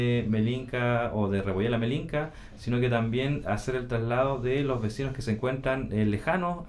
Melinca o de Rebollela a Melinca, sino que también hacer el traslado de los vecinos que se encuentran lejanos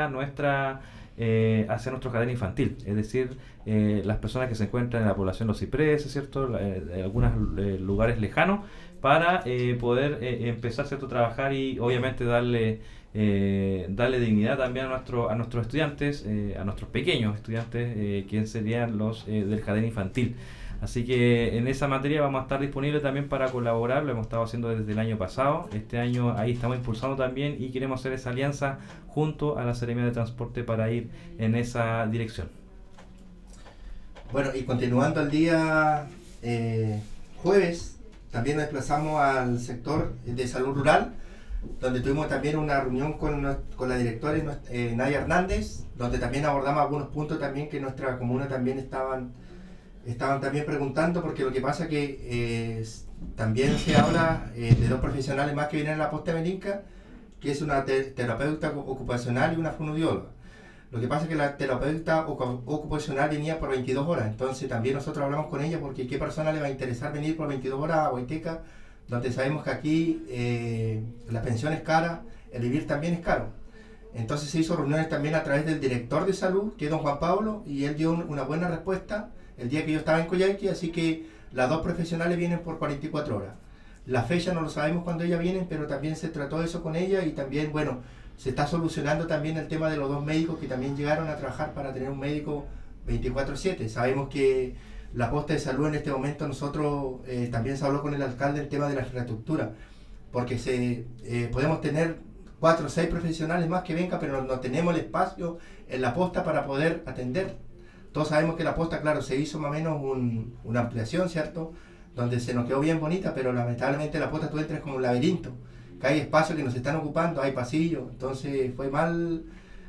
hacia nuestro jardín infantil, es decir, las personas que se encuentran en la población Los Cipreses, ¿cierto? De algunos lugares lejanos, para poder empezar, ¿cierto?, a trabajar y obviamente darle dignidad también a nuestros estudiantes, a nuestros pequeños estudiantes, quienes serían los del jardín infantil. Así que en esa materia vamos a estar disponibles también para colaborar, lo hemos estado haciendo desde el año pasado, este año ahí estamos impulsando también y queremos hacer esa alianza junto a la Seremía de Transporte para ir en esa dirección. Bueno, y continuando el día jueves, también nos desplazamos al sector de salud rural, donde tuvimos también una reunión con la directora Nadia Hernández, donde también abordamos algunos puntos también que nuestra comuna también estaban también preguntando, porque lo que pasa que también se habla de dos profesionales más que vienen a la posta de Melinca, que es una terapeuta ocupacional y una fonoaudióloga. Lo que pasa es que la terapeuta ocupacional venía por 22 horas, entonces también nosotros hablamos con ella porque qué persona le va a interesar venir por 22 horas a Huayteca, donde sabemos que aquí la pensión es cara, el vivir también es caro. Entonces se hizo reuniones también a través del director de salud, que es don Juan Pablo, y él dio una buena respuesta el día que yo estaba en Coyhaique, así que las dos profesionales vienen por 44 horas. La fecha no lo sabemos cuándo ellas vienen, pero también se trató eso con ella y también, bueno, se está solucionando también el tema de los dos médicos que también llegaron a trabajar para tener un médico 24/7. Sabemos que la posta de salud en este momento nosotros también se habló con el alcalde el tema de la infraestructura, porque podemos tener 4 o 6 profesionales más que vengan, pero no tenemos el espacio en la posta para poder atender. Todos sabemos que la posta, claro, se hizo más o menos una ampliación, ¿cierto? Donde se nos quedó bien bonita, pero lamentablemente la posta tú entras como un laberinto, que hay espacios que nos están ocupando, hay pasillos, entonces fue mal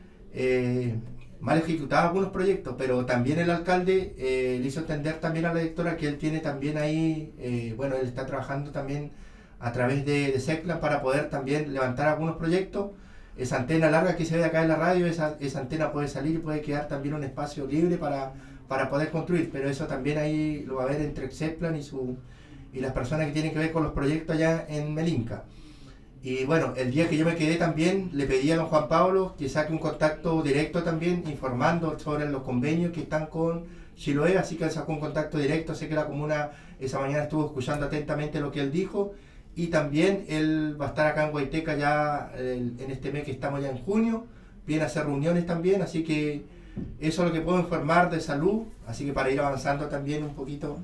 ejecutado algunos proyectos, pero también el alcalde le hizo entender también a la directora que él tiene también ahí, bueno, él está trabajando también a través de SECLA para poder también levantar algunos proyectos. Esa antena larga que se ve acá en la radio, esa antena puede salir y puede quedar también un espacio libre para poder construir, pero eso también ahí lo va a ver entre Xeplan y las personas que tienen que ver con los proyectos allá en Melinca. Y bueno, el día que yo me quedé también le pedí a don Juan Pablo que saque un contacto directo también informando sobre los convenios que están con Chiloé, así que él sacó un contacto directo, sé que la comuna esa mañana estuvo escuchando atentamente lo que él dijo. Y también él va a estar acá en Huayteca ya en este mes que estamos ya en junio, viene a hacer reuniones también, así que eso es lo que puedo informar de salud, así que para ir avanzando también un poquito.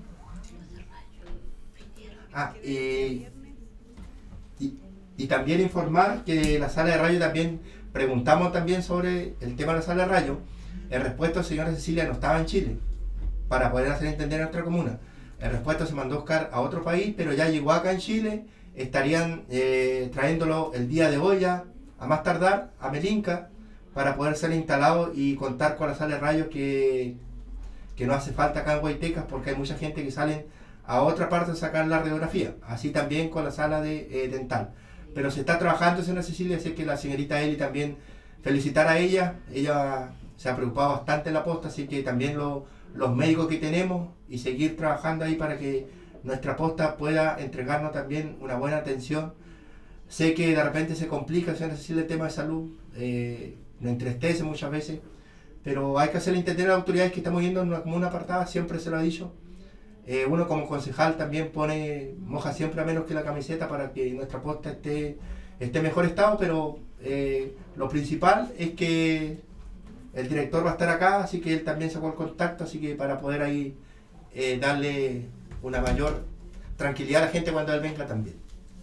Y también informar que la sala de rayo también, preguntamos también sobre el tema de la sala de rayo, el respuesto de señora Cecilia no estaba en Chile, para poder hacer entender a nuestra comuna. El respuesto se mandó a buscar a otro país, pero ya llegó acá en Chile, estarían trayéndolo el día de hoy ya, a más tardar, a Melinca, para poder ser instalado y contar con la sala de rayos que no hace falta acá en Huaytecas, porque hay mucha gente que salen a otra parte a sacar la radiografía, así también con la sala de dental. Pero se está trabajando, señora Cecilia, así que la señorita Eli también felicitar a ella se ha preocupado bastante en la posta, así que también los médicos que tenemos y seguir trabajando ahí para que nuestra posta pueda entregarnos también una buena atención. Sé que de repente se complica, señora Cecilia, el tema de salud, nos entristece muchas veces, pero hay que hacerle entender a las autoridades que estamos yendo en una comuna apartada, siempre se lo ha dicho. Uno como concejal también moja siempre a menos que la camiseta para que nuestra posta esté en mejor estado, pero lo principal es que el director va a estar acá, así que él también sacó el contacto, así que para poder ahí darle una mayor tranquilidad a la gente cuando él venga también.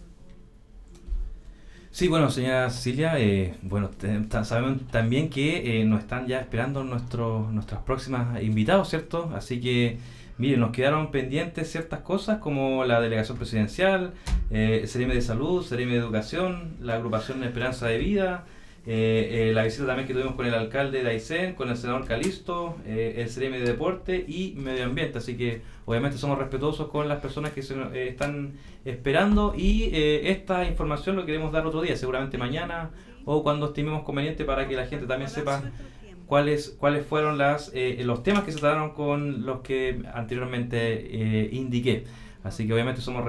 Sí, bueno, señora Cecilia, sabemos también que nos están ya esperando nuestros próximos invitados, ¿cierto? Así que, miren, nos quedaron pendientes ciertas cosas como la delegación presidencial, Seremi de Salud, Seremi de Educación, la agrupación Esperanza de Vida, la visita también que tuvimos con el alcalde de Aysén, con el senador Calisto, el Seremi de Deporte y Medio Ambiente, así que obviamente somos respetuosos con las personas que se están esperando y esta información lo queremos dar otro día, seguramente mañana o cuando estimemos conveniente para que la gente también sepa cuáles fueron los temas que se trataron con los que anteriormente indiqué. Así que obviamente somos